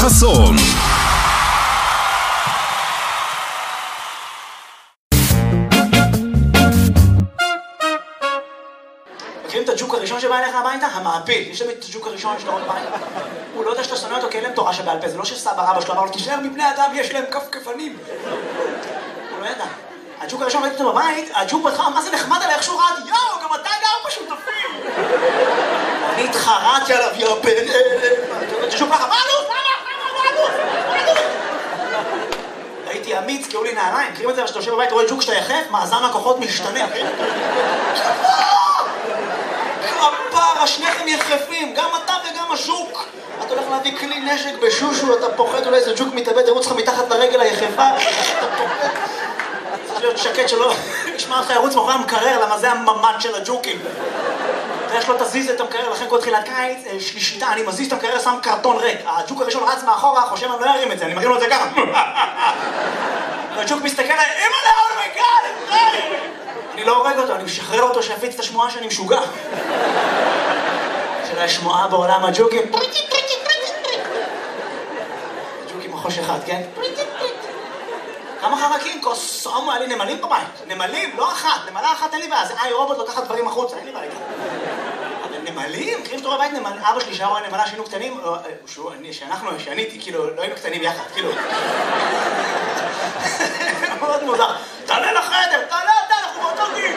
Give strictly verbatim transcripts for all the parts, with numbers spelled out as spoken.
חסון. מכירים את הג'וק הראשון שבא אליך הביתה? המעפיל. יש להם את הג'וק הראשון שאתה רואה בבית. הוא לא יודע שאתה שונא אותו כי אין להם תורה שבעל פה. זה לא שסבא רבא שלו אמר לו, תישאר מבני אדם, יש להם כפכפנים. הוא לא ידע. הג'וק הראשון ראיתי אותו בבית, הג'וק בהתחלה, מה זה נחמד עליי, איך שהוא רעד, יאו, גם אתה גר בשותפים. אני התחרעתי עליו, יא בן... הג'וק ככה, מה עלות? מה עלות? הייתי אמיץ, קראו לי נעליים. מכירים את זה, שאתה יושב בבית, רואה ג'וק שאתה יחף, מאזן הכוחות משתנה. הפרה, שניכם יחפים, גם אתה וגם הז'וק. אתה הולך להביא כלי נשק בשושו, אתה פוחד, אולי איזה ג'וק מתאבד, ירוץ לך מתחת לרגל היחפה. אתה פוחד. צריך להיות שקט שלא ישמע אותך ירוץ מאחורי המקרר, למה זה הממד של הג'וקים. ואיך שלא תזיז את המקרר, לכן כל תחילת קיץ, שלישיתה, אני מזיז את המקרר, שם קרטון ריק. הג'וק הראשון רץ מאחורה, חושב אני לא ירים את זה, אני מרים לו את זה ככה. והג'וק מסתכל עליי, אמא לאון מגל, אני לא הורג אותו, אני משחרר אותו שיפיץ את השמועה שאני משוגע. של השמועה בעולם הג'וקים. הג'וקים מחוש אחד, כן? כמה חרקים? קוסומו, היה לי נמלים בבית. נמלים, לא אחת. נמלה אחת אין לי בעיה. זה איי רובוט לוקחת דברים החוצה, אין לי בעיה. אבל נמלים? מכירים שתורה בבית נמלים? אבא שלי שהיה נמלה שהיינו קטנים, שאנחנו, שעניתי, כאילו, לא היינו קטנים יחד, כאילו. מאוד מוזר. תעלה לחדר, תעלה אתה, אנחנו באותו גיל.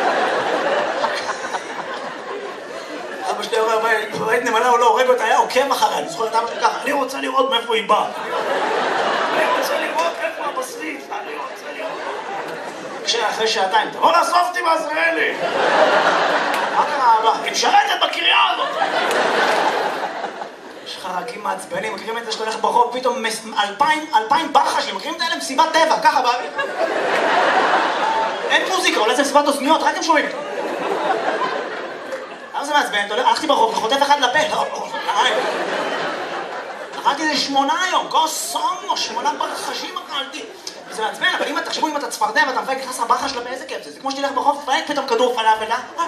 אבא שלי אומר, בבית נמלה הוא לא הורג אותה, היה עוקב אחריה. אני זוכר את אבא שלי ככה, אני רוצה לראות מאיפה היא באה. אני רוצה לראות איפה הבשריף, אני רוצה לראות. כשאחרי שעתיים, תבוא לאסוף אותי בעזריאלי. מה קרה אבא? היא משרתת בקריאה הזאת. יש חרקים מעצבנים, מכירים את זה שאתה הולך ברחוב, פתאום אלפיים, אלפיים ברחשים, מכירים את האלה מסיבת טבע, ככה באוויר. אין מוזיקה, אולי זה מסיבת אוזניות, רק הם שומעים. למה זה מעצבן? הלכתי ברחוב וחוטף אחד לפה. אכלתי איזה שמונה היום, קוסומו, שמונה ברחשים אכלתי. וזה מעצבן, אבל אם תחשבו אם אתה צפרדע ואתה מפייק נכנס הברחה שלה באיזה כיף זה. זה כמו שתלך ברחוב, תפייק פתאום כדור פלאפל, אה?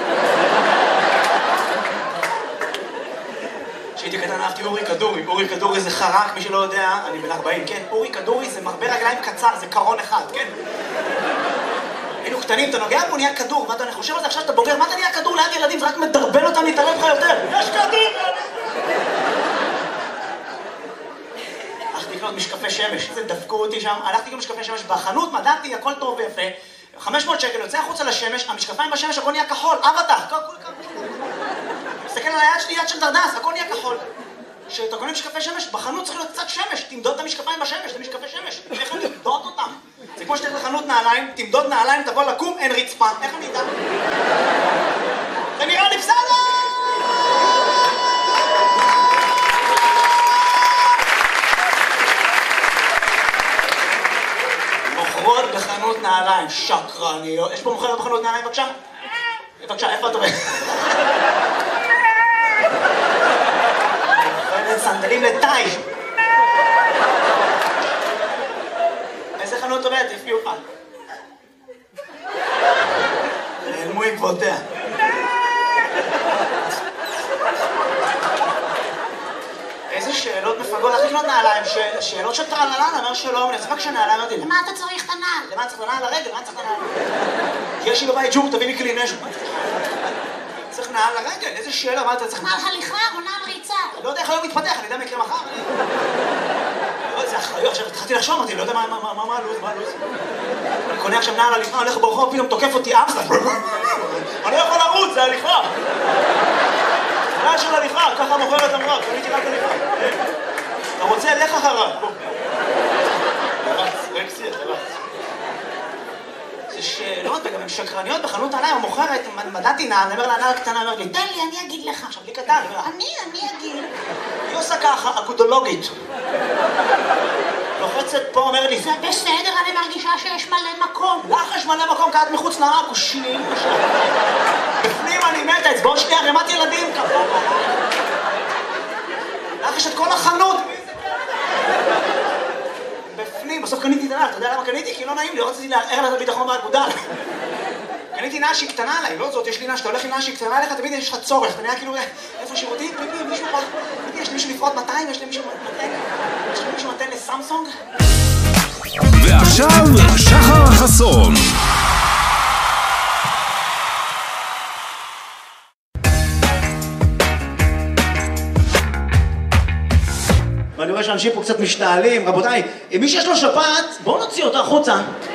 כשהייתי קטן אהבתי אורי כדורי. אורי כדורי זה חרק, מי שלא יודע, אני בן ארבעים, כן? אורי כדורי זה מרבה רגליים קצר, זה קרון אחד, כן? היינו קטנים, אתה נוגע בו, נהיה כדור, ואתה אני חושב על זה עכשיו שאתה בוגר, מה אתה נהיה כדור ליד ילדים? זה רק מדרבן אותם להתערב לך יותר. יש כדור! הלכתי לקנות משקפי שמש, זה דפקו אותי שם, הלכתי לקנות משקפי שמש בחנות, מדעתי, הכל טוב ויפה, חמש מאות שקל, יוצא החוצה לשמש, המשקפיים בשמש, הכל נהיה כחול, אבטח, מסתכל על היד שלי, יד של דרדס, הכל נהיה כחול. כשאתה קונה משקפי שמש, בחנות צריך להיות קצת שמש, תמדוד את המשקפיים בשמש, זה משקפי שמש, איך אני תמדוד אותם? זה כמו שתלך לחנות נעליים, תמדוד נעליים, תבוא לקום, אין רצפה, איך אני אדע? זה נראה לי בסדר! מוכרות בחנות נעליים, שקרניות. יש פה מוכרת בחנות נעליים, בבקשה? בבקשה, איפה את עובדת? סנדלים לטאי. איזה חנות עובדת? תפגיעו לך. נעלמו עקבותיה. איזה שאלות מפגות, איך לקנות נעליים? שאלות של טרללה, אומר שלום, אני אצבק שהנעליים אותי. למה אתה צריך את הנעל? למה צריך את הנעל לרגל? למה צריך את הנעל? יש לי בבית ג'וק, תביא לי כלי נשק. צריך נעל לרגל? איזה שאלה? מה אתה צריך? נעל הליכה או נעל ריצה? אני לא יודע איך היום מתפתח, אני יודע מה יקרה מחר. זה אחריות, עכשיו התחלתי לחשוב אותי, לא יודע מה הלו"ז, מה הלו"ז. אני קונה עכשיו נעל הליכה, הולך ברחוב, פתאום תוקף אותי אמסטר. אני לא יכול לרוץ, זה הליכה. נעל של הליכה, ככה מוכרת אמרה, קניתי רק הליכה. אתה רוצה, לך אחריו. רץ, רקסי, אתה רץ. זה שאלות, וגם הן שקרניות בחנות נעליים, המוכרת, מדעתי נעל, אני אומר לה, נעל קטנה, אומר לי, תן לי, אני אגיד לך. עכשיו, לי קטן, אני, אני אגיד. היא עושה ככה, אגודולוגית. לוחצת פה, אומר לי, זה בסדר, אני מרגישה שיש מלא מקום. לך יש מלא מקום, כי את מחוץ לעכושים. בפנים אני מת, האצבעות שלי ערימת ילדים. לך יש את כל החנות. בפנים, בסוף קניתי את הנעל, אתה יודע למה קניתי? כי לא נעים לי, רציתי לערער לה את הביטחון באגודל. קניתי נעל שהיא קטנה עליי, לא זאת, יש לי נעל, שאתה הולך עם נעל שהיא קטנה עליך, תמיד יש לך צורך, אתה נראה כאילו, איפה שירותים? מישהו פה, גברתי, יש לי מישהו לפרוט מאתיים? יש לי מישהו מתן? יש לי מישהו מתן לסמסונג? ועכשיו, שחר חסון. ואני רואה שאנשים פה קצת משתעלים. רבותיי, מי שיש לו שפעת, בואו נוציא אותו החוצה.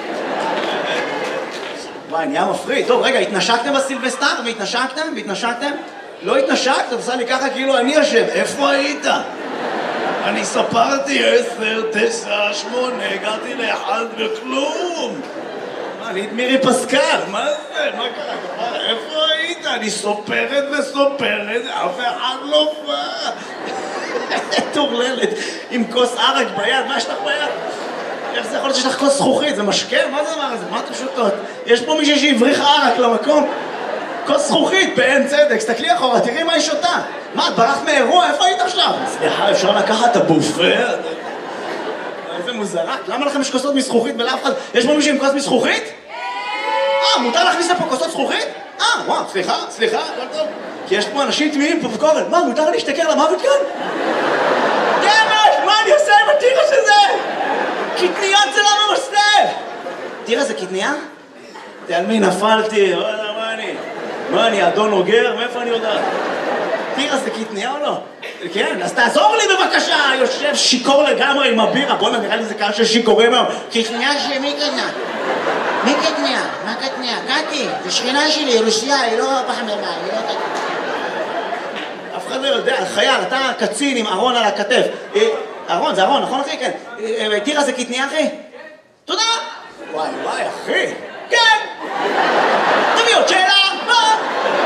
וואי, נהיה מפריד. טוב, רגע, התנשקתם בסילבסטר? והתנשקתם? והתנשקתם? לא התנשקת? עושה לי ככה כאילו אני אשם. איפה היית? אני ספרתי עשר, תשע, שמונה, הגעתי לאחד וכלום. מה, אני את מירי פסקל, מה זה? מה קרה? איפה היית? אני סופרת וסופרת, אף אחד לא בא. טורללת, עם כוס ערק ביד, מה יש לך ביד? איך זה יכול להיות שיש לך כוס זכוכית? זה משקה? מה זה הדבר הזה? מה אתם שותות? יש פה מישהו שהבריח ערק למקום? כוס זכוכית, בעין צדק, סתכלי אחורה, תראי מה היא שותה. מה, את ברחת מאירוע? איפה היית עכשיו? סליחה, אפשר לקחת את הבופה? איזה מוזרה. למה לכם יש כוסות מזכוכית ולאף אחד? יש פה מישהו עם כוס מזכוכית? אה, מותר להכניס לפה כוסות זכוכית? אה, וואו, סליחה, סליחה, הכל טוב. כי יש פה אנשים תמימים פה בקורן. מה, מותר לי להשתכר למוות כאן? גמש, מה אני עושה עם הטירה שזה? קטניות זה לא ממסטל! תראה, זה קטניה? על מי נפלתי? לא יודע מה אני. מה אני, אדון אוגר? מאיפה אני יודעת? תראה, זה קטניה או לא? כן, אז תעזור לי בבקשה! יושב שיקור לגמרי עם הבירה. בוא'נה, נראה לי זה קהל של שיכורים היום. קטניה שמי קטנה? מי קטניה? מה קטניה? קטי, זה שכנה שלי, רוסיה, היא לא פחם למה, היא לא קטניה. אף אחד לא יודע, חייל, אתה קצין עם ארון על הכתף. ארון, זה ארון, נכון אחי? כן. תראה, זה קטניה אחי? תודה! וואי, וואי, אחי! כן! תביא עוד שאלה! מה?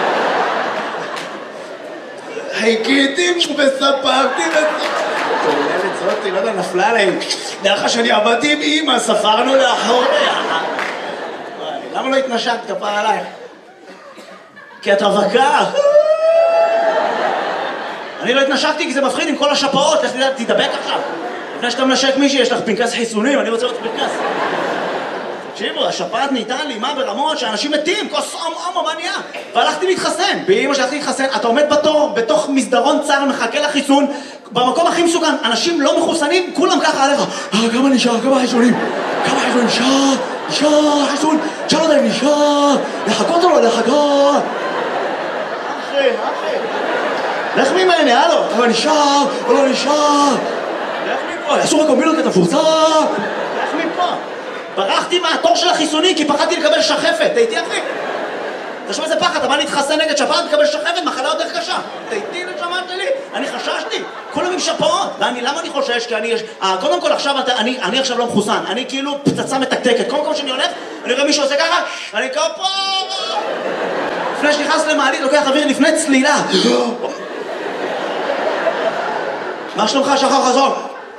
חיכיתי וספרתי וצורללת זאתי, לא יודע, נפלה עליהם. דרך שאני עבדתי עם אמא, ספרנו לאחור ביחד. למה לא התנשקת כפר עלייך? כי את רווקה. אני לא התנשקתי כי זה מפחיד עם כל השפעות. לך תדבק עכשיו. לפני שאתה מנשק מישהי, יש לך פנקס חיסונים, אני רוצה לראות פנקס. תקשיבו, השפעת נהייתה לי מה ברמות שאנשים מתים, כוס עם עם, מה נהיה? והלכתי להתחסן. באמא שהלכתי להתחסן, אתה עומד בתור, בתוך מסדרון צר, מחכה לחיסון, במקום הכי מסוכן, אנשים לא מחוסנים, כולם ככה עליך. אה, כמה נשאר, כמה חיסונים? כמה חיסונים? נשאר, נשאר, חיסון, תשאל אותם, נשאר, לחכות או לא לחכות? אחי, אחי. לך ממני, הלו, אבל נשאר או לא נשאר? לך מפה, אסור הקומבינות את הפורצה. לך מפה. ברחתי מהתור של החיסונים כי פחדתי לקבל שחפת, תהייתי אחי? תשמע איזה פחד, אתה בא להתחסן נגד שפעת, תקבל שחפת, מחלה יותר קשה. תהייתי לשמעת שלי, אני חששתי, כולם עם שפעות. למה אני חושש? כי אני יש... קודם כל עכשיו, אני עכשיו לא מחוסן, אני כאילו פצצה מתקתקת. כל מקום שאני הולך, אני רואה מישהו עושה ככה, אני כפה... לפני שנכנס למעלית, לוקח אוויר לפני צלילה. מה שלומך, שחר חסון?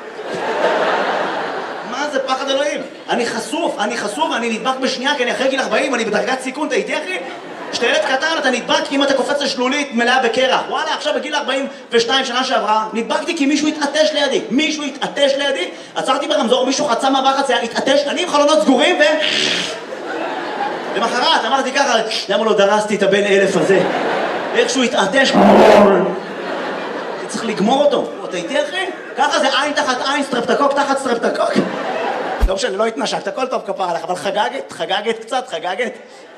זה פחד אלוהים. אני חשוף, אני חשוף, אני נדבק בשנייה כי אני אחרי גיל ארבעים, אני בדרגת סיכון, אתה איתי אחי? כשאתה ילד קטן אתה נדבק אם אתה קופץ לשלולית מלאה בקרח. וואלה, עכשיו בגיל ארבעים ושתיים שנה שעברה, נדבקתי כי מישהו התעטש לידי. מישהו התעטש לידי, עצרתי ברמזור, מישהו חצה מעבר חצייה, התעטש, אני עם חלונות סגורים ו... למחרת אמרתי ככה, למה לא דרסתי את הבן אלף הזה? איכשהו התעטש, צריך לגמור אותו. אתה איתי אחי? ככה זה עין תחת עין, סטרפטקוק תחת סטרפטקוק. לא משנה, לא התנשקת, הכל טוב כפר עליך, אבל חגגת, חגגת קצת, חגגת.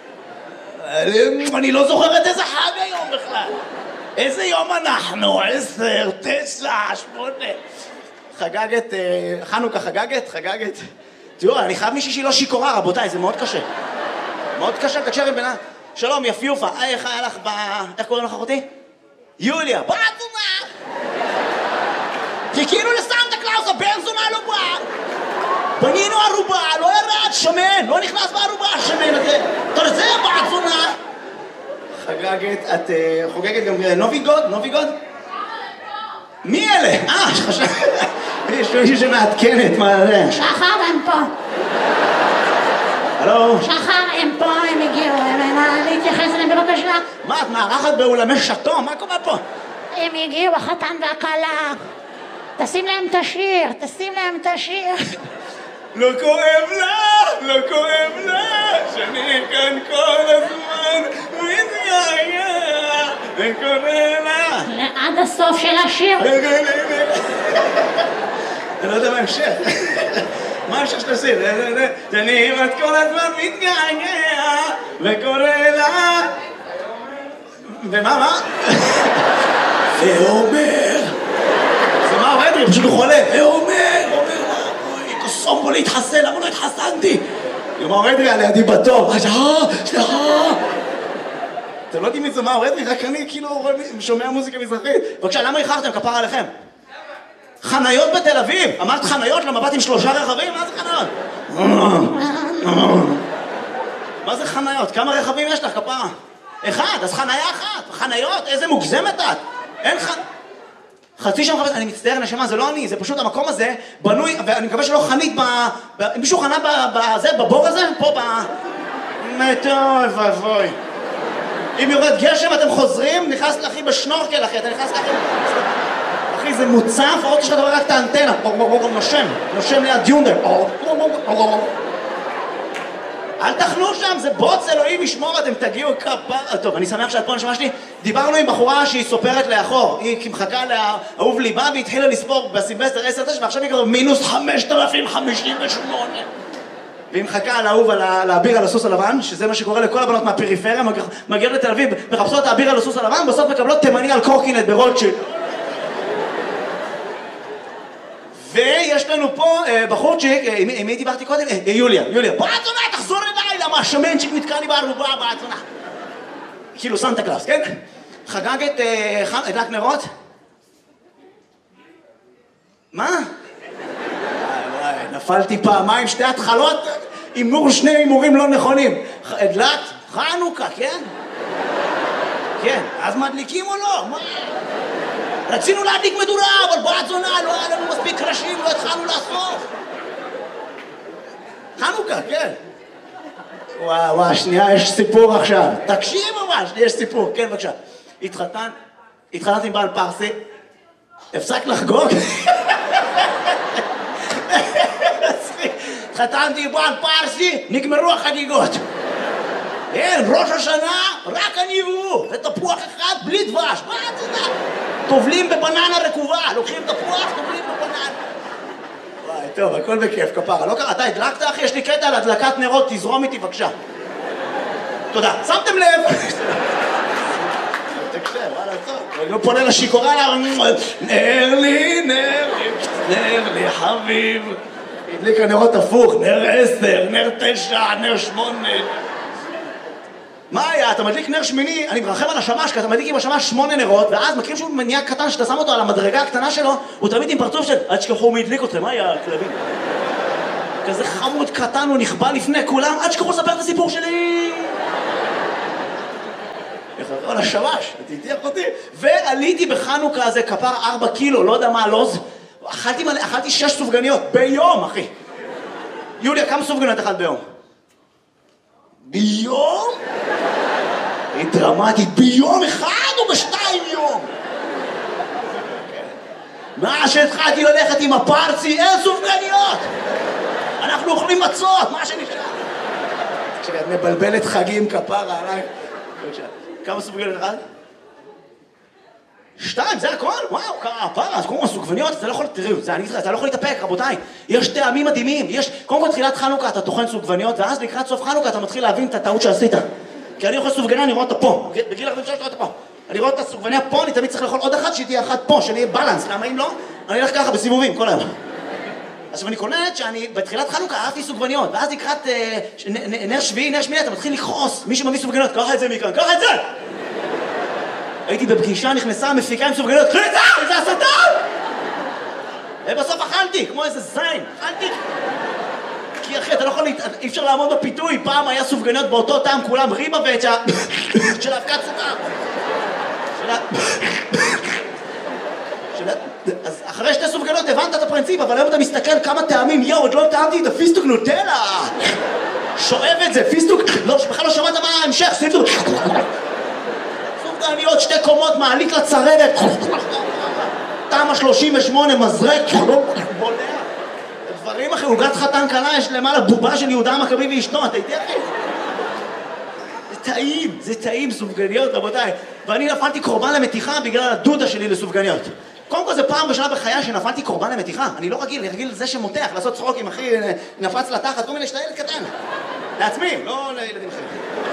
אני לא זוכרת איזה חג היום בכלל. איזה יום אנחנו? עשר, תשע, שמונה. חגגת, חנוכה חגגת, חגגת. תראו, אני חייב מישהי שהיא לא שיקורה, רבותיי, זה מאוד קשה. מאוד קשה, תקשר עם בינה. שלום, יפיופה, איך היה לך ב... איך קוראים לך אחותי? יוליה. בוא נתונה! חיכינו לסנטה קלאוס, הבן זונה לא בא! בנינו ערובה, לא ירד, שמן, לא נכנס בערובה, השמן הזה. תרזה, בת זונה! חגגת, את חוגגת גם נוביגוד? נוביגוד? מי אלה? אה, חשב... יש מישהו שמעדכנת, מה זה? שחר, הם פה. הלו? שחר, הם פה, הם הגיעו, הם להתייחס אליהם בבקשה. מה, את מארחת באולמי שטו? מה קורה פה? הם הגיעו, החתן והכלה. תשים להם את השיר, תשים להם את השיר. לא כואב לה, לא כואב לה, שאני כאן כל הזמן, מתגעגע, וקורא לה. לאט עד הסוף של השיר. רגע, רגע, רגע. אני לא יודע מה המשך. מה המשך של השיר? אני את כל הזמן מתגעגע וקורא לה... ומה, מה? ואומר... זה מה הוא אדרי? פשוט הוא חולה. ואומר, אומר לה, אוי, קוסום בו להתחסן, למה לא התחסנתי? יאמר אדרי על ידי בתור. סליחה, סליחה. אתם לא יודעים מי זה מאור אדרי, רק אני כאילו שומע מוזיקה מזרחית. בבקשה, למה איחרתם? כפרה עליכם. חניות בתל אביב! אמרת חניות למבט עם שלושה רכבים? מה זה חניות? מה זה חניות? כמה רכבים יש לך, כפרה? אחד, אז חניה אחת. חניות, איזה מוגזמת את. אין ח... חצי שם חפש, אני מצטער, נשמה, זה לא אני, זה פשוט המקום הזה בנוי, ואני מקווה שלא חנית ב... מישהו חנה בזה, בבור הזה? פה ב... טוב, אבוי. אם יורד גשם אתם חוזרים, נכנס לאחי בשנורקל, אחי, אתה נכנס לאחי... אחי, זה מוצף, עוד יש לך דבר רק את האנטנה, נושם, נושם ליד יונדר. אל תחנו שם, זה בוץ אלוהים ישמור, אתם תגיעו כפה... טוב, אני שמח שאת פה נשמע שלי. דיברנו עם בחורה שהיא סופרת לאחור, היא מחכה לאהוב ליבה והתחילה לספור בסילבסטר עשר תשע, ועכשיו היא כבר מינוס חמשת אלפים חמישים ושמונה. והיא מחכה על האהוב, על האביר על הסוס הלבן, שזה מה שקורה לכל הבנות מהפריפריה, מגיעות לתל אביב, מחפשות את האביר על הסוס הלבן, בסוף מקבלות תימני על קורקינט ברוטשילד. ויש לנו פה בחורצ'יק, עם מי דיברתי קודם? יוליה, יוליה. באתונה, תחזור אליי, למה השמנצ'יק נתקע לי בערובה באתונה. כאילו סנטה קלאוס, כן? חגג את הדלק נרות? מה? וואי, נפלתי פעמיים, שתי התחלות, הימור שני הימורים לא נכונים. הדלק, חנוכה, כן? כן, אז מדליקים או לא? מה? רצינו להדליק מדורה, אבל בת זונה, לא היה לנו מספיק קרשים, לא התחלנו לאסוף. חנוכה, כן. וואו, וואו, שנייה, יש סיפור עכשיו. תקשיב ממש, יש סיפור, כן, בבקשה. התחתן, התחתנתי עם בעל פרסי, הפסק לחגוג. התחתנתי עם בעל פרסי, נגמרו החגיגות. אין, ראש השנה, רק אני והוא, ותפוח אחד בלי דבש, מה אתה יודע? טובלים בבננה רקובה, לוקחים תפוח, טובלים בבננה. וואי, טוב, הכל בכיף, כפרה, לא קרה, אתה הדלקת אחי, יש לי קטע על הדלקת נרות, תזרום איתי בבקשה. תודה, שמתם לב? תקשב, וואלה, טוב, אני לא פונה לשיקורה, נר לי, נר לי, נר לי חביב. הדליק הנרות הפוך, נר עשר, נר תשע, נר שמונה. מה היה? אתה מדליק נר שמיני, אני מרחם על השמש, כי אתה מדליק עם השמש שמונה נרות, ואז מכירים שהוא מניע קטן שאתה שם אותו על המדרגה הקטנה שלו, הוא תמיד עם פרצוף של עד שכחו מי הדליק אתכם, מה היה כלבים? כזה חמוד קטן, הוא נכבה לפני כולם, עד שכחו לספר את הסיפור שלי! יחזרו על השמש, תתיח אותי, ועליתי בחנוכה הזה כפר ארבע קילו, לא יודע מה הלוז, אכלתי, אכלתי שש סופגניות ביום, אחי. יוליה, כמה סופגניות אכלת ביום? ביום? היא דרמטית, ביום אחד או בשתיים יום? מה שהתחלתי ללכת עם הפרצי, אין סופגניות! אנחנו אוכלים מצות, מה שנשאר? כשאת מבלבלת חגים כפרה עליי. כמה סופגניות אחד? שתיים, זה הכל? וואו, כפרה, אז קודם כל סופגניות, אתה לא יכול, תראו, אתה לא יכול להתאפק, רבותיי. יש טעמים מדהימים, יש, קודם כל תחילת חנוכה אתה טוחן סופגניות, ואז לקראת סוף חנוכה אתה מתחיל להבין את הטעות שעשית. כי אני אוכל סופגניה, אני רואה אותה פה. בגיל ארבעים ושלוש, אני רואה אותה פה. אני רואה את הסופגניה פה, אני תמיד צריך לאכול עוד אחת, שהיא תהיה אחת פה, שאני אהיה בלנס. למה אם לא? אני אלך ככה בסיבובים, כל היום. עכשיו אני קולט שאני בתחילת חנוכה אהבתי סופגניות, ואז לקראת נר שביעי, נר שמיני, אתה מתחיל לכעוס. מי שמביא סופגניות, קח את זה מכאן, קח את זה! הייתי בפגישה, נכנסה, מפיקה עם סופגניות, קחי את זה! זה הסתה! ובסוף אכלתי, כמו איזה זין, אכלתי. כי אחי, אתה לא יכול, אי אפשר לעמוד בפיתוי, פעם היה סופגניות באותו טעם, כולם ריבה ואצ'ה של האבקת סוכר. אז אחרי שתי סופגניות הבנת את הפרינציפ, אבל היום אתה מסתכל כמה טעמים, יואו, עוד לא טעמתי את הפיסטוק נוטלה. שואב את זה, פיסטוק, לא, בכלל לא שמעת מה ההמשך, פיסטוק. סופגניות, שתי קומות, מעלית לצרבת. תמה שלושים ושמונה, מזרק, בולע. דברים אחי, עוגת חתן קלה, יש למעלה בובה של יהודה המכבי ואשתו, אתה איתי אחי? זה טעים, זה טעים, סופגניות, רבותיי. ואני נפלתי קורבן למתיחה בגלל הדודה שלי לסופגניות. קודם כל זה פעם בשנה בחיי שנפלתי קורבן למתיחה. אני לא רגיל, אני רגיל לזה שמותח, לעשות צחוקים, אחי, נפץ לתחת, כל מיני שאתה ילד קטן. לעצמי, לא לילדים אחרים.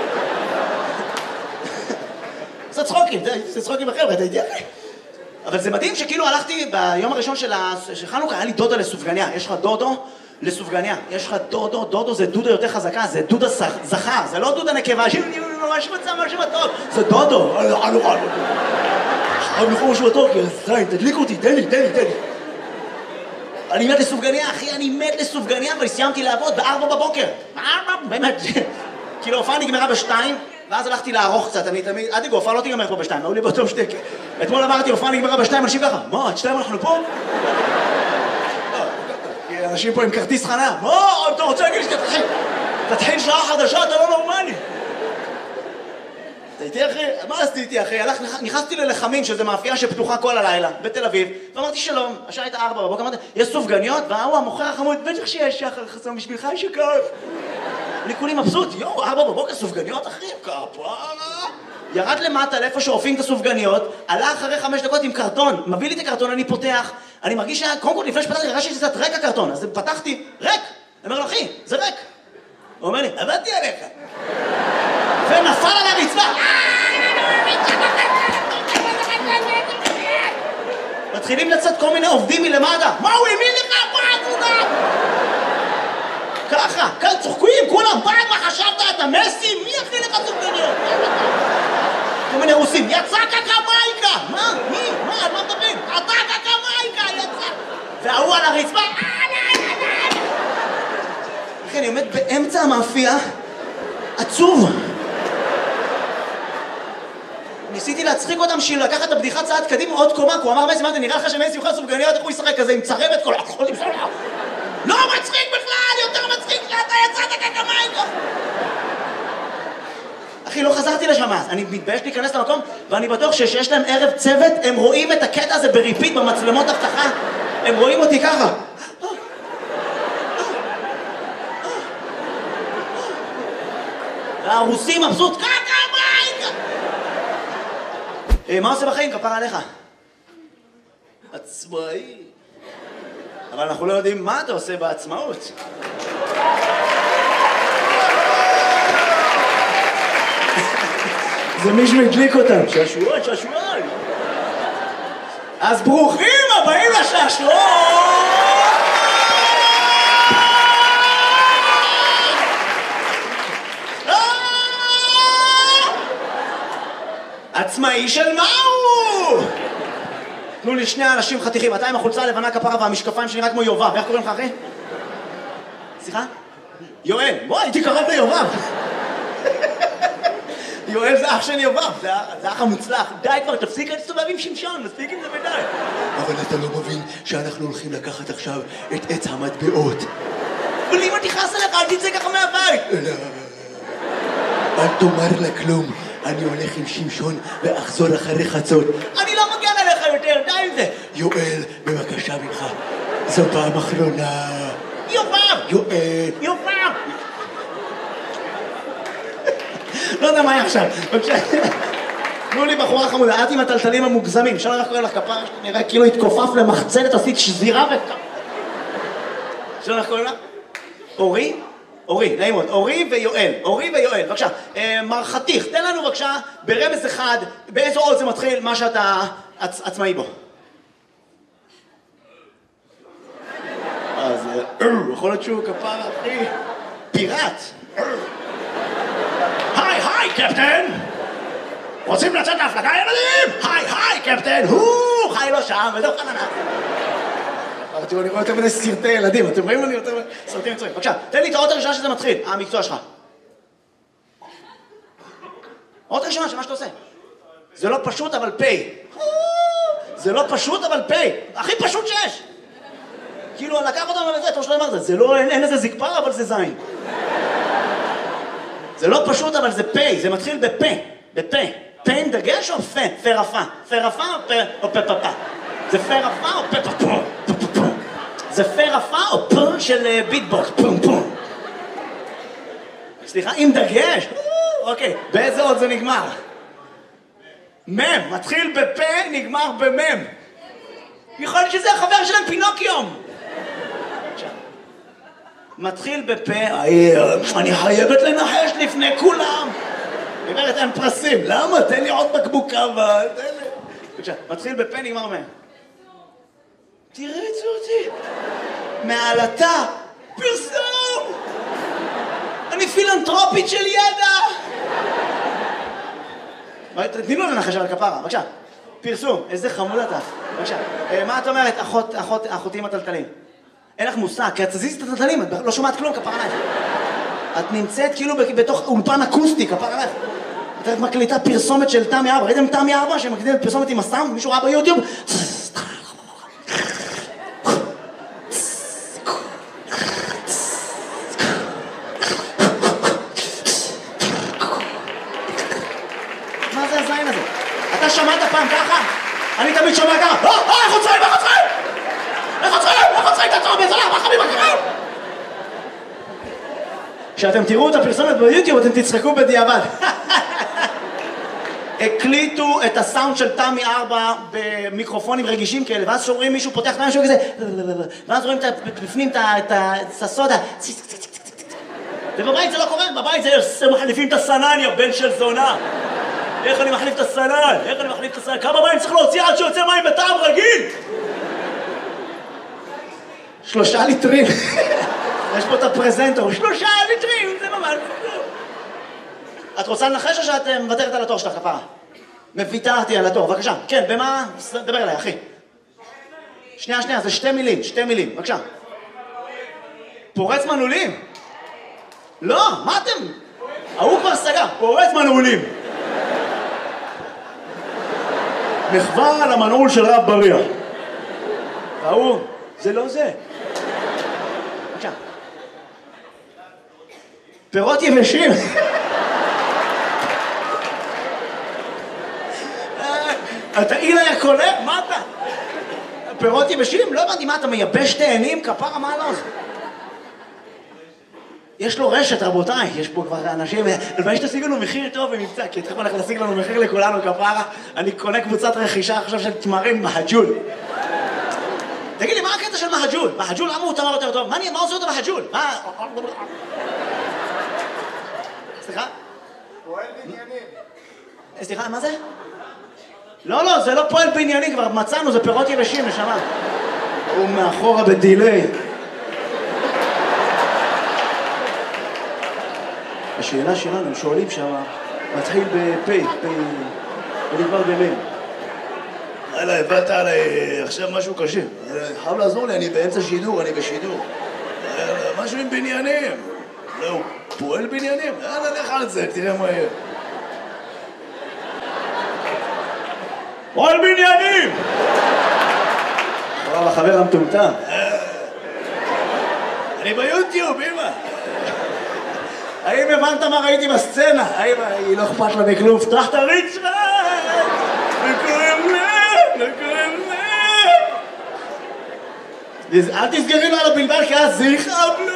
לעשות צחוקים, זה צחוקים אחרים, אתה יודע? אבל זה מדהים שכאילו הלכתי ביום הראשון של חנוכה, היה לי דודה לסופגניה. יש לך דודו לסופגניה. יש לך דודו, דודו זה דודה יותר חזקה, זה דודה זכר, זה לא דודה נקבה, שאני ממש מצא משהו בטוב, זה דודו. הלו, הלו, הלו. חייב לכו משהו בטוב, כי זין, תדליק אותי, תן לי, תן לי, תן לי. אני מת לסופגניה, אחי, אני מת לסופגניה, אבל סיימתי לעבוד בארבע בבוקר. בארבע, באמת. כאילו, ההופעה נגמרה בשתיים, ואז הלכתי לערוך קצת, אני תמיד, עד יגו, ההופעה לא תיגמר פה בשתיים, היו לי באותו משתק. אתמול אמרתי, ההופעה נגמרה בשתיים, אנשים ככה, מה, עד שתיים אנחנו פה? כי אנשים פה עם כרטיס חניה, מה, אתה רוצה להגיד שתתחיל? תתחיל שעה חדשה, אתה לא נורמלי. אתה איתי אחי? מה עשיתי איתי אחי? נכנסתי ללחמים, שזה מאפייה שפתוחה כל הלילה, בתל אביב, ואמרתי שלום, השעה הייתה ארבע בבוקר, אמרתי, יש סופגניות? והוא המוכר החמוד, בטח שיש שחר חסום בשבילך, יש שכף. אני כולי מבסוט, יואו, ארבע בבוקר סופגניות אחי, כפרה. ירד למטה לאיפה שאופים את הסופגניות, עלה אחרי חמש דקות עם קרטון, מביא לי את הקרטון, אני פותח, אני מרגיש שה... קודם כל לפני שפתחתי, הרגשתי שזה קצת ריק הקרטון, אז פתחתי, ריק. אני אומר לו, אחי, זה ריק. הוא אומר לי, עבדתי עליך. ונפל על הרצפה. מתחילים לצאת כל מיני עובדים מלמטה. מה הוא האמין לך? מה עבודה? ככה, כאן צוחקים, כולם, בעד מה חשבת? אתה מסי? מי הכי לך סופגניות? כל מיני רוסים, יצא קקמייקה! מה? מי? מה? על מה מדברים? אתה קקמייקה! יצא! והוא על הרצפה. אחי, אני עומד באמצע המאפייה, עצוב. ניסיתי להצחיק אותם בשביל לקחת את הבדיחה צעד קדימה עוד קומה, הוא אמר מסי, מה זה נראה לך שמסי יוכל סופגניות, איך הוא ישחק כזה עם צרבת כל החול עם סופגניות? לא מצחיק בכלל, יותר מצחיק שאתה יצאת קקמייקה! אחי, לא חזרתי לשם אז, אני מתבייש להיכנס למקום, ואני בטוח שיש להם ערב צוות, הם רואים את הקטע הזה בריפיט במצלמות אבטחה, הם רואים אותי ככה. והרוסים מבסוט, קקמייקה! מה עושה בחיים? כפרה עליך. עצמאי. אבל אנחנו לא יודעים מה אתה עושה בעצמאות. זה מישהו הדליק אותם. שעשועון, שעשועון. אז ברוכים הבאים לשעשועון! עצמאי של מה הוא? תנו לי שני אנשים חתיכים, אתה עם החולצה הלבנה כפרה והמשקפיים שנראה כמו יובב, איך קוראים לך אחי? סליחה? יואל, בוא, הייתי קרוב ליובב. יואל זה אח של יובב, זה אח המוצלח. די כבר, תפסיק להסתובב עם שמשון, מספיק עם זה ודי. אבל אתה לא מבין שאנחנו הולכים לקחת עכשיו את עץ המטבעות. אבל אם אני תכעס עליך, אל תצא ככה מהבית. לא, אל תאמר לה כלום. אני הולך עם שמשון ואחזור אחרי חצות. אני לא מגן עליך יותר, די עם זה. יואל, בבקשה ממך, זו פעם אחרונה. יובב! יואל. יובב! לא יודע מה היה עכשיו. בבקשה. תנו לי בחורה חמודה, את עם הטלטלים המוגזמים. אפשר לך קורא לך כפרה, נראה כאילו התכופף למחצלת, עשית שזירה וכ... אפשר לך קורא לך? אורי? אורי, נעים מאוד. אורי ויואל. אורי ויואל, בבקשה. מר חתיך, תן לנו בבקשה ברמז אחד, באיזו עוד זה מתחיל מה שאתה עצמאי בו. אז יכול להיות שהוא כפרה, אחי. פיראט. היי, היי, קפטן! רוצים לצאת להפלגה, ילדים? היי, היי, קפטן! הו, חי לא שם, ודו חננה. תראו, אני רואה יותר מדי סרטי ילדים, אתם רואים לי יותר מדי סרטים מצויים. בבקשה, תן לי את האות הראשונה שזה מתחיל, המקצוע שלך. האות הראשונה שמה שאתה עושה. זה לא פשוט, אבל פי. זה לא פשוט, אבל פי. הכי פשוט שיש. כאילו, לקח אותם לזה, אתה שלא אמרת, זה לא, אין לזה זקפה, אבל זה זין. זה לא פשוט, אבל זה פי, זה מתחיל בפה, בפה. פה עם דגש או פה? פה רפה. פה רפה או פה או פה פפה? זה פה רפה או פה פפה? זה פה רפה או פה של ביטבוקס? פום פום. סליחה, עם דגש? אוקיי, באיזה עוד זה נגמר? מם, מתחיל בפה, נגמר במם. יכול להיות שזה החבר שלהם פינוקיום. מתחיל בפה, אני חייבת לנחש לפני כולם. היא אומרת, אין פרסים. למה? תן לי עוד בקבוק קווה. בבקשה, מתחיל בפה, נגמר מם. תראה את זה אותי. מעלתה, פרסום! אני פילנטרופית של ידע! תני לו לנחש על הכפרה, בבקשה. פרסום, איזה חמוד אתה. בבקשה. מה את אומרת, אחות, אחות, אחותי עם הטלטלים? אין לך מושג, כי את תזיז את הטלטלים, את לא שומעת כלום, כפרה עלייך. את נמצאת כאילו בתוך אולפן אקוסטי, כפרה עלייך. את מקליטה פרסומת של תמי ארבע. ראיתם תמי ארבע שמקליטה פרסומת עם הסאונד? מישהו ראה ביוטיוב? מה זה הזין הזה? אתה שמעת פעם ככה? אני תמיד שומע ככה. אה, אה, איך עוצרים, איך עוצרים? איך עוצרים? איך עוצרים? תעצור בזולה, מה חביב הקרב? כשאתם תראו את הפרסומת ביוטיוב, אתם תצחקו בדיעבד. הקליטו את הסאונד של תמי ארבע במיקרופונים רגישים כאלה, ואז שומעים מישהו פותח את המשהו כזה, ואז רואים בפנים את הסודה. ובבית זה לא קורה, בבית זה מחליפים את הסנן, יא בן של זונה. איך אני מחליף את הסנן? איך אני מחליף את הסנן? כמה מים צריך להוציא עד שיוצא מים בטעם רגיל? שלושה ליטרים. יש פה את הפרזנטור, שלושה ליטרים, זה ממש... את רוצה לנחש או שאת מוותרת על התור שלך, כפרה? מוויתרתי על התור, בבקשה. כן, במה? דבר אליי, אחי. שנייה, שנייה, זה שתי מילים, שתי מילים, בבקשה. פורץ מנעולים? לא, מה אתם? ההוא כבר סגר, פורץ מנעולים. מחווה על המנעול של רב בריח. ההוא, זה לא זה. בבקשה. פירות יבשים. אתה אילה יא קולה? מה אתה? פירות יבשים? לא הבנתי, מה אתה מייבש תאנים? כפרה, מה לא זה? יש לו רשת, רבותיי, יש פה כבר אנשים, אבל יש תשיג לנו מחיר טוב במבצע, כי אתכם הולך להשיג לנו מחיר לכולנו, כפרה, אני קונה קבוצת רכישה עכשיו של תמרים מהג'ול. תגיד לי, מה הקטע של מהג'ול? מהג'ול, למה הוא תמר יותר טוב? מה עושה אותו מהג'ול? מה? סליחה? פועל בניינים. סליחה, מה זה? לא, לא, זה לא פועל בענייני, כבר מצאנו, זה פירות יבשים, נשמה. הוא מאחורה בדיליי. השאלה שלנו, הם שואלים שם, מתחיל בפי, ונגמר במין. הלאה, הבאת עליי עכשיו משהו קשה. חייב לעזור לי, אני באמצע שידור, אני בשידור. משהו עם בניינים. לא, הוא פועל בניינים? יאללה, לך על זה, תראה מה יהיה. פועל בניינים! וואלה, חבר המטומטם. אני ביוטיוב, אמא. האם הבנת מה ראיתי בסצנה? האם היא לא אכפת לה מכלום? פתח את הריץ שלך! לקורם לב, לקורם לב. אל תסגרי לו על הבלבל, כי אז זה יכאב לו!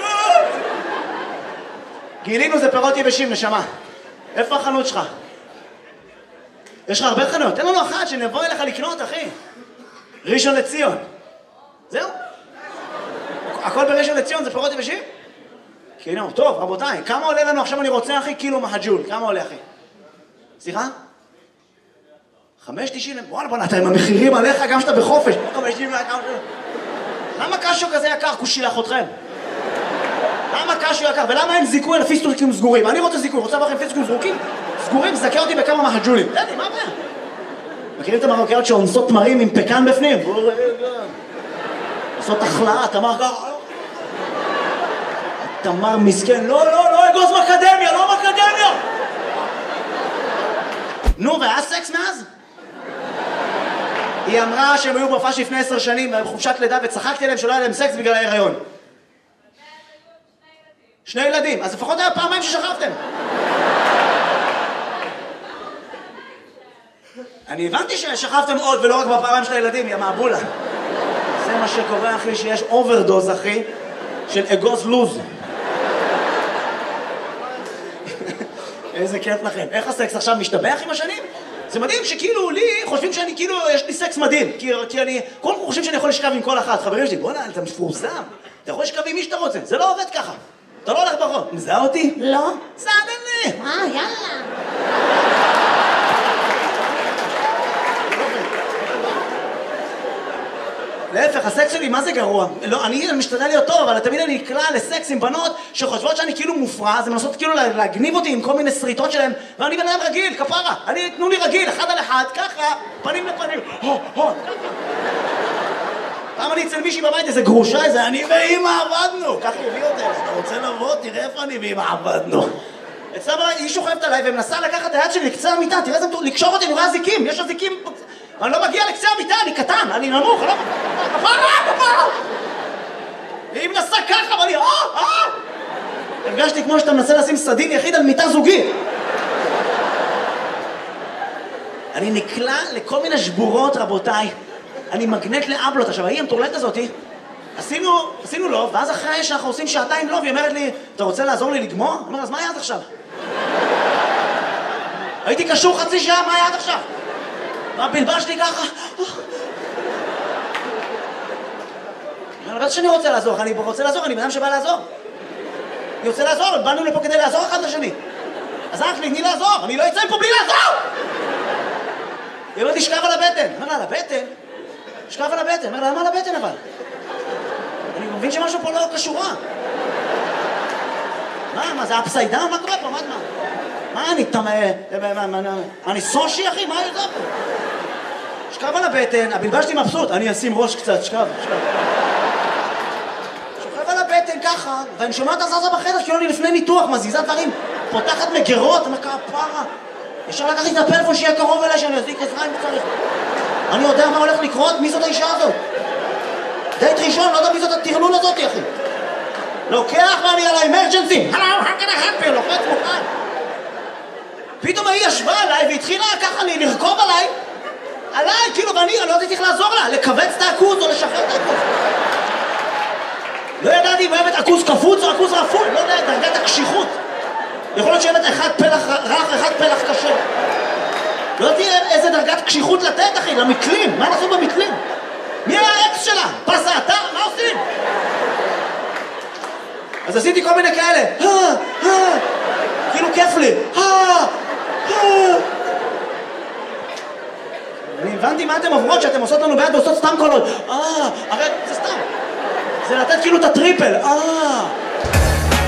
גילינו זה פירות יבשים, נשמה. איפה החנות שלך? יש לך הרבה חנויות, תן לנו אחת שנבוא אליך לקנות, אחי. ראשון לציון. זהו? הכל בראשון לציון זה פירות יבשים? כאילו, טוב, רבותיי, כמה עולה לנו עכשיו אני רוצה, אחי? קילו מהג'ול, כמה עולה, אחי? סליחה? חמש תשעים, וואלה, בוא נתן עם המחירים עליך גם שאתה בחופש. חמש תשעים, למה קשו כזה יקר? כושילח אתכם. למה קשו יקר? ולמה אין זיכוי על פיסטוקים סגורים? אני רוצה זיכוי, רוצה לכם פיסטוקים סגורים? סגורים, זכה אותי בכמה מהג'ולים. תן מה הבעיה? מכירים את המרוקאיות שאונסות תמרים עם פקן בפנים? עושות החלאה, תמר ככה. תמר מסכן, לא, לא, לא אגוז מקדמיה, לא מקדמיה! נו, והיה סקס מאז? היא אמרה שהם היו בהופעה לפני עשר שנים, בחופשת לידה, וצחקתי עליהם שלא היה להם סקס בגלל ההיריון. שני ילדים, אז לפחות היה פעמיים ששכבתם. אני הבנתי ששכבתם עוד ולא רק בפעמיים של הילדים, יא מעבולה. זה מה שקורה, אחי, שיש אוברדוז, אחי, של אגוז לוז. איזה כיף לכם. איך הסקס עכשיו משתבח עם השנים? זה מדהים שכאילו לי חושבים שאני כאילו, יש לי סקס מדהים, כי, כי אני, כולם חושבים שאני יכול לשכב עם כל אחת, חברים שלי, בוא'נה, אתה מפורסם, אתה יכול לשכב עם מי שאתה רוצה, זה לא עובד ככה, אתה לא הולך ברחוב, מזהה אותי? לא. סעד לי! אה, יאללה. להפך, הסקס שלי, מה זה גרוע? לא, אני משתדל להיות טוב, אבל תמיד אני נקלע לסקס עם בנות שחושבות שאני כאילו מופרע, אז הן מנסות כאילו להגניב אותי עם כל מיני שריטות שלהן, ואני בן אדם רגיל, כפרה, אני, תנו לי רגיל, אחד על אחד, ככה, פנים לפנים, הו, הו, פעם אני אצל מישהי בבית, איזה גרושה, איזה אני ואמא עבדנו, ככה הוא הביא אותה, אתה רוצה לבוא, תראה איפה אני ואמא עבדנו. אצלה בבית, היא שוכבת עליי ומנסה לקחת את היד שלי לקצה המיטה, תראה איזה, לקשור אותי, אני רואה זיקים, יש הזיקים, אני לא מגיע לקצה המיטה, אני קטן, אני נמוך, אני לא... כפרה, כפרה! והיא מנסה ככה, ואני... אה, אה! הרגשתי כמו שאתה מנסה לשים סדין יחיד על מיטה זוגית. אני נקלע לכל מיני שבורות, רבותיי. אני מגנט לאבלות. עכשיו, ההיא המטורלת הזאתי, עשינו, עשינו לוב, ואז אחרי שאנחנו עושים שעתיים לוב, היא אומרת לי, אתה רוצה לעזור לי לגמור? אני אומר, אז מה היה עד עכשיו? הייתי קשור חצי שעה, מה היה עד עכשיו? והבלבש לי ככה. אני לא שאני רוצה לעזור, אני רוצה לעזור, אני בן אדם שבא לעזור. אני רוצה לעזור, באנו לפה כדי לעזור אחד לשני. אז אח לי, תני לעזור, אני לא אצא מפה בלי לעזור! היא אומרת לי, שכב על הבטן. אני אומר לה, על הבטן? שכב על הבטן. אני אומר לה, למה על הבטן אבל? אני מבין שמשהו פה לא קשורה. מה, מה, זה אפסיידן? מה קורה פה? מה, מה? מה, אני תמה... אני סושי, אחי? מה זה פה? שכב על הבטן, הבלבשתי מבסוט, אני אשים ראש קצת, שכב, שכב. שוכב על הבטן ככה, ואני שומע אותה זזה בחדר, כאילו אני לפני ניתוח, מזיזה דברים, פותחת מגרות, אני אומר, פרה. ישר לקחתי את הפלאפון שיהיה קרוב אליי, שאני אזיק עזרה אם צריך. אני יודע מה הולך לקרות, מי זאת האישה הזאת? דייט ראשון, לא יודע מי זאת הטרלול הזאת, אחי. לוקח ואני על האמרג'נסי, hello, how can I help you? לוחץ מוכן. פתאום היא ישבה עליי והתחילה ככה לרכוב עליי, עליי, כאילו, ואני לא יודעת איך לעזור לה, לכווץ את העכוז או לשחרר את העכוז. לא ידעתי אם אוהבת עכוז קפוץ או עכוז רפוי, לא יודע, דרגת הקשיחות. יכול להיות שאוהבת אחד פלח רך, אחד פלח קשה. לא יודעתי איזה דרגת קשיחות לתת, אחי, למתלים, מה נעשו במתלים? מי היה האקס שלה? פס האתר? מה עושים? אז עשיתי כל מיני כאלה, כאילו כיף לי, אני הבנתי מה אתם עוברות שאתם עושות לנו ביד ועושות סתם קולות. אה, הרי זה סתם. זה לתת כאילו את הטריפל. אה.